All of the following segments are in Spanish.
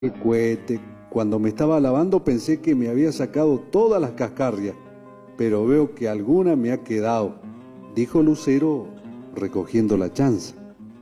El cohete. Cuando me estaba lavando pensé que me había sacado todas las cascarrias, pero veo que alguna me ha quedado, dijo Lucero recogiendo la chanza.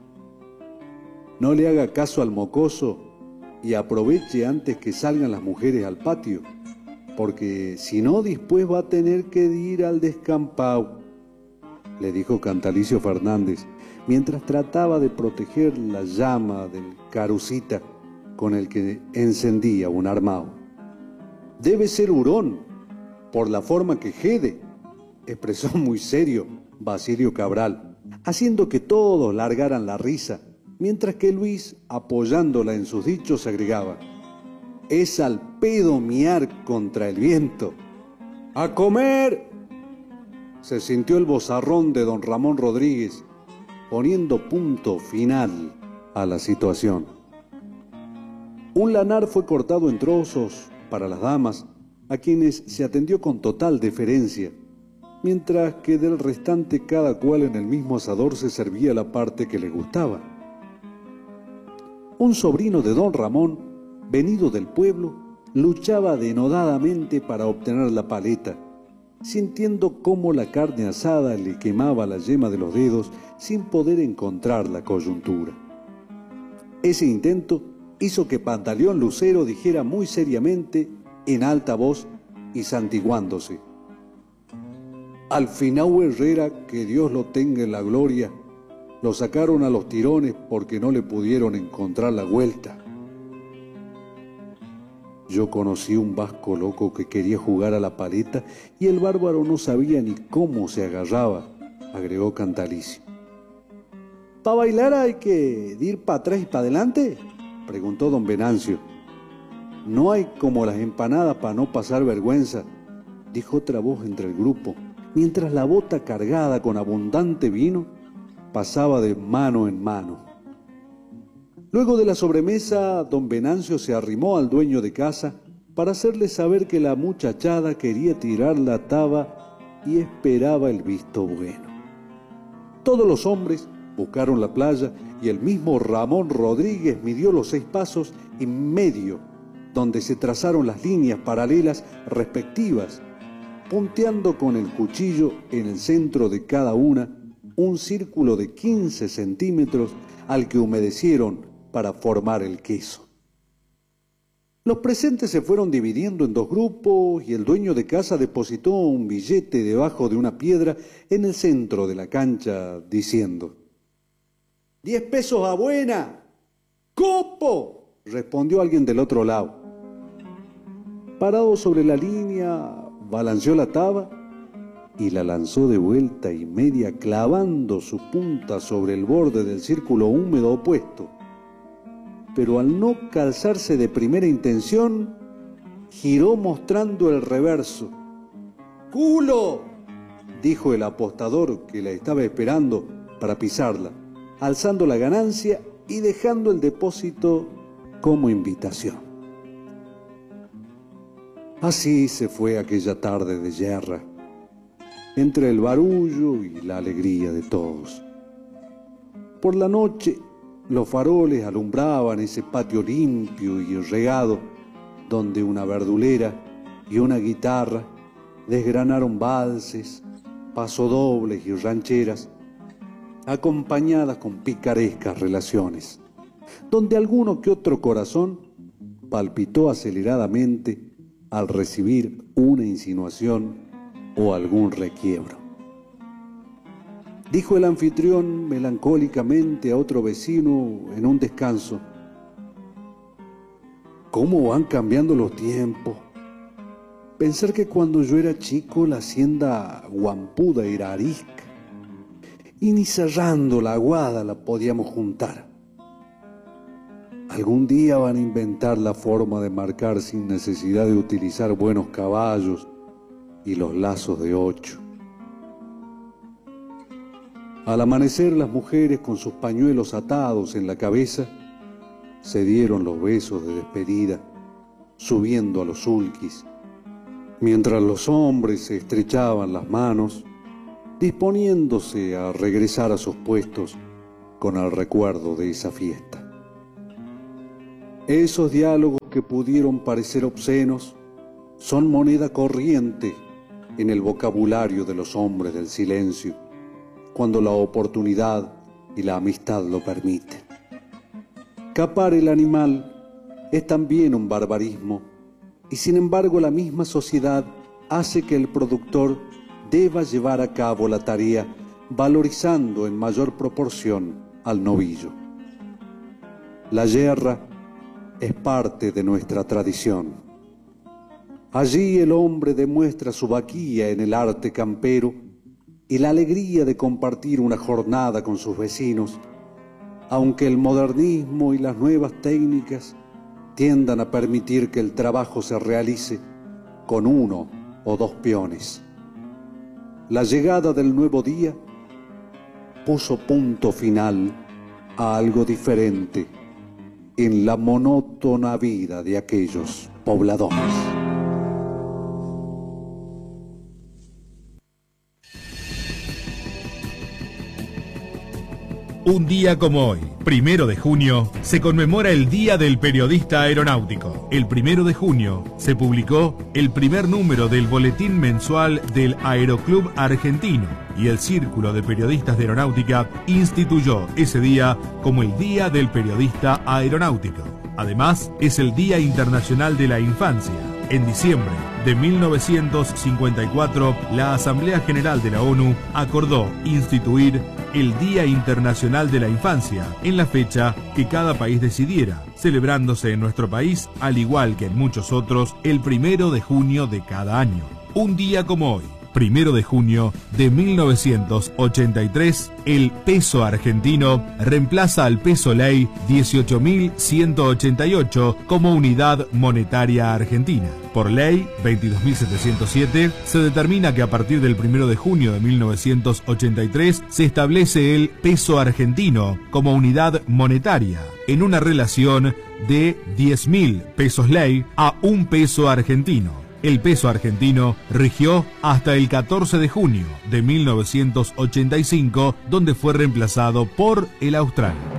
No le haga caso al mocoso y aproveche antes que salgan las mujeres al patio, porque si no después va a tener que ir al descampado, le dijo Cantalicio Fernández, mientras trataba de proteger la llama del carucita con el que encendía un armado. Debe ser hurón, por la forma que jede, expresó muy serio Basilio Cabral, haciendo que todos largaran la risa, mientras que Luis, apoyándola en sus dichos, agregaba: es al pedo miar contra el viento. ¡A comer! Se sintió el vozarrón de don Ramón Rodríguez, poniendo punto final a la situación. Un lanar fue cortado en trozos para las damas, a quienes se atendió con total deferencia, mientras que del restante cada cual en el mismo asador se servía la parte que le gustaba. Un sobrino de don Ramón, venido del pueblo, luchaba denodadamente para obtener la paleta, sintiendo cómo la carne asada le quemaba la yema de los dedos sin poder encontrar la coyuntura. Ese intento hizo que Pantaleón Lucero dijera muy seriamente, en alta voz y santiguándose: al final Herrera, que Dios lo tenga en la gloria, lo sacaron a los tirones porque no le pudieron encontrar la vuelta. Yo conocí un vasco loco que quería jugar a la paleta y el bárbaro no sabía ni cómo se agarraba, agregó Cantalicio. ¿Pa bailar hay que ir para atrás y para adelante?, preguntó don Venancio. No hay como las empanadas para no pasar vergüenza, dijo otra voz entre el grupo, mientras la bota cargada con abundante vino pasaba de mano en mano. Luego de la sobremesa, don Venancio se arrimó al dueño de casa para hacerle saber que la muchachada quería tirar la taba y esperaba el visto bueno. Todos los hombres buscaron la playa y el mismo Ramón Rodríguez midió los 6 pasos y medio, donde se trazaron las líneas paralelas respectivas, punteando con el cuchillo en el centro de cada una un círculo de 15 centímetros al que humedecieron para formar el queso. Los presentes se fueron dividiendo en 2 grupos y el dueño de casa depositó un billete debajo de una piedra en el centro de la cancha, diciendo: 10 pesos a buena. ¡Copo!, respondió alguien del otro lado. Parado sobre la línea, balanceó la taba y la lanzó de vuelta y media, clavando su punta sobre el borde del círculo húmedo opuesto. Pero al no calzarse de primera intención, giró mostrando el reverso. ¡Culo!, dijo el apostador que la estaba esperando para pisarla, alzando la ganancia y dejando el depósito como invitación. Así se fue aquella tarde de yerra, entre el barullo y la alegría de todos. Por la noche, los faroles alumbraban ese patio limpio y regado, donde una verdulera y una guitarra desgranaron valses, pasodobles y rancheras, acompañadas con picarescas relaciones, donde alguno que otro corazón palpitó aceleradamente al recibir una insinuación o algún requiebro. Dijo el anfitrión melancólicamente a otro vecino en un descanso: ¿cómo van cambiando los tiempos? Pensar que cuando yo era chico la hacienda guampuda era arisca y ni cerrando la aguada la podíamos juntar. Algún día van a inventar la forma de marcar sin necesidad de utilizar buenos caballos y los lazos de 8. Al amanecer, las mujeres con sus pañuelos atados en la cabeza se dieron los besos de despedida, subiendo a los sulquis, mientras los hombres se estrechaban las manos, disponiéndose a regresar a sus puestos con el recuerdo de esa fiesta. Esos diálogos que pudieron parecer obscenos son moneda corriente en el vocabulario de los hombres del silencio, cuando la oportunidad y la amistad lo permiten. Capar el animal es también un barbarismo, y sin embargo la misma sociedad hace que el productor deba llevar a cabo la tarea valorizando en mayor proporción al novillo. La yerra es parte de nuestra tradición. Allí el hombre demuestra su vaquía en el arte campero y la alegría de compartir una jornada con sus vecinos, aunque el modernismo y las nuevas técnicas tiendan a permitir que el trabajo se realice con 1 o 2 peones. La llegada del nuevo día puso punto final a algo diferente en la monótona vida de aquellos pobladores. Un día como hoy, 1 de junio, se conmemora el Día del Periodista Aeronáutico. El 1 de junio se publicó el primer número del boletín mensual del Aeroclub Argentino y el Círculo de Periodistas de Aeronáutica instituyó ese día como el Día del Periodista Aeronáutico. Además, es el Día Internacional de la Infancia. En diciembre de 1954, la Asamblea General de la ONU acordó instituir el Día Internacional de la Infancia en la fecha que cada país decidiera, celebrándose en nuestro país, al igual que en muchos otros, el 1 de junio de cada año. Un día como hoy, 1 de junio de 1983, el peso argentino reemplaza al peso ley 18.188 como unidad monetaria argentina. Por ley 22.707 se determina que a partir del 1 de junio de 1983 se establece el peso argentino como unidad monetaria en una relación de 10.000 pesos ley a 1 peso argentino. El peso argentino rigió hasta el 14 de junio de 1985, donde fue reemplazado por el austral.